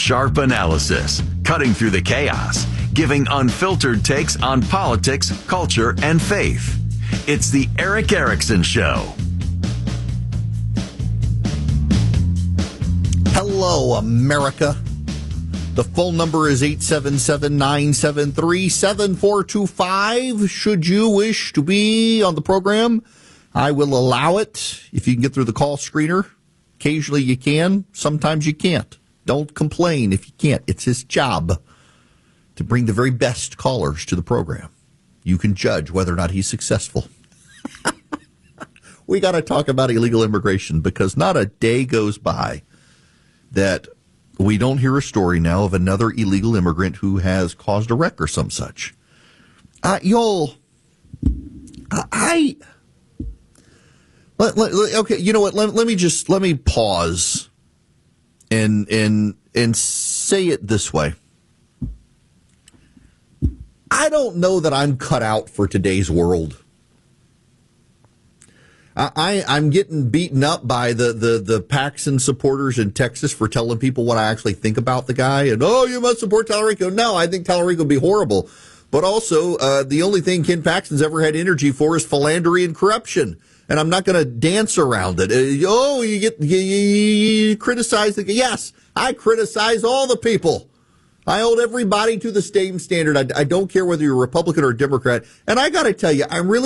Sharp analysis, cutting through the chaos, giving unfiltered takes on politics, culture, and faith. It's the Erick Erickson Show. Hello, America. The phone number is 877-973-7425. Should you wish to be on the program, I will allow it. If you can get through the call screener, occasionally you can, sometimes you can't. Don't complain if you can't. It's his job to bring the very best callers to the program. You can judge whether or not he's successful. We got to talk about illegal immigration because not a day goes by that we don't hear a story now of another illegal immigrant who has caused a wreck or some such. Okay, you know what? Let me pause and say it this way. I don't know that I'm cut out for today's world. I'm getting beaten up by the Paxton supporters in Texas for telling people what I actually think about the guy. And, you must support Tallarico. No, I think Tallarico would be horrible. But also, the only thing Ken Paxton's ever had energy for is philandering and corruption. And I'm not going to dance around it. You criticize the guy. Yes, I criticize all the people. I hold everybody to the same standard. I don't care whether you're a Republican or a Democrat. And I got to tell you, I'm really